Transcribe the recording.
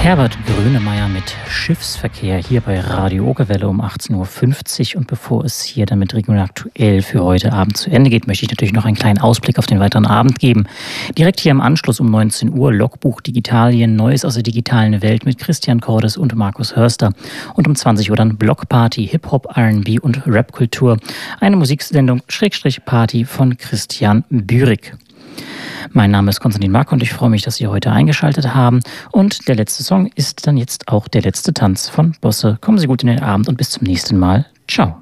Herbert Grönemeyer mit Schiffsverkehr hier bei Radio Okerwelle um 18.50 Uhr. Und bevor es hier dann mit Regional Aktuell für heute Abend zu Ende geht, möchte ich natürlich noch einen kleinen Ausblick auf den weiteren Abend geben. Direkt hier im Anschluss um 19 Uhr Logbuch Digitalien, Neues aus der digitalen Welt mit Christian Cordes und Markus Hörster. Und um 20 Uhr dann Blockparty, Hip-Hop, R&B und Rapkultur. Eine Musiksendung Party von Christian Bürik. Mein Name ist Konstantin Mark und ich freue mich, dass Sie heute eingeschaltet haben. Und der letzte Song ist dann jetzt auch der letzte Tanz von Bosse. Kommen Sie gut in den Abend und bis zum nächsten Mal. Ciao.